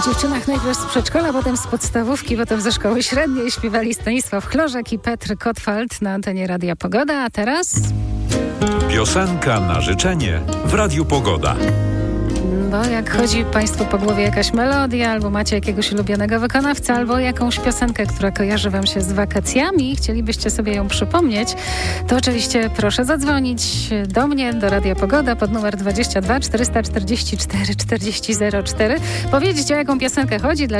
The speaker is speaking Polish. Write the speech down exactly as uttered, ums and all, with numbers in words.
O dziewczynach najpierw z przedszkola, potem z podstawówki, potem ze szkoły średniej śpiewali Stanisław Chlożek i Petr Kotwald na antenie Radia Pogoda, a teraz... Piosenka na życzenie w Radiu Pogoda. Bo jak chodzi Państwu po głowie jakaś melodia, albo macie jakiegoś ulubionego wykonawcę, albo jakąś piosenkę, która kojarzy Wam się z wakacjami i chcielibyście sobie ją przypomnieć, to oczywiście proszę zadzwonić do mnie, do Radia Pogoda pod numer dwadzieścia dwa czterysta czterdzieści cztery czterdzieści zero cztery. Powiedzieć, o jaką piosenkę chodzi, dla